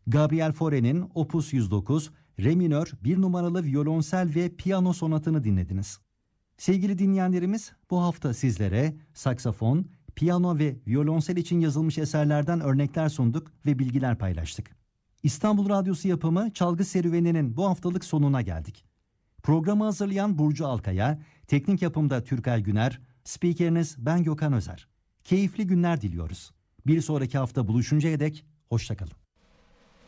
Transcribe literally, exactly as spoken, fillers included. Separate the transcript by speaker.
Speaker 1: Gabriel Fauré'nin Opus yüz dokuz, Re minör bir numaralı violonsel ve piyano sonatını dinlediniz. Sevgili dinleyenlerimiz, bu hafta sizlere saksafon, piyano ve violonsel için yazılmış eserlerden örnekler sunduk ve bilgiler paylaştık. İstanbul Radyosu yapımı Çalgı Serüveni'nin bu haftalık sonuna geldik. Programı hazırlayan Burcu Alkaya, teknik yapımda Türker Güner, spikeriniz ben Gökhan Özer. Keyifli günler diliyoruz. Bir sonraki hafta buluşuncaya dek hoşça kalın.